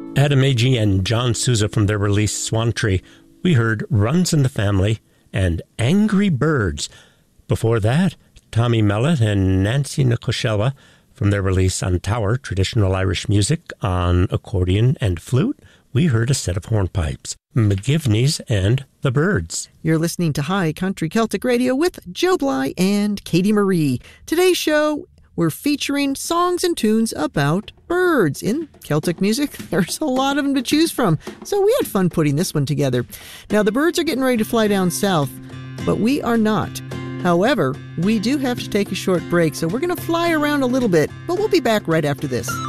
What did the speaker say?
Adam Agee and John Sousa from their release Swan Tree. We heard Runs in the Family and Angry Birds. Before that, Tommy Mellett and Nancy Nicoshella from their release On Tower, traditional Irish music on accordion and flute. We heard a set of hornpipes, McGivney's and The Birds. You're listening to High Country Celtic Radio with Joe Bly and Katie Marie. Today's show, we're featuring songs and tunes about birds. In Celtic music, there's a lot of them to choose from, so we had fun putting this one together. Now, the birds are getting ready to fly down south, but we are not. However, we do have to take a short break, so we're going to fly around a little bit, but we'll be back right after this.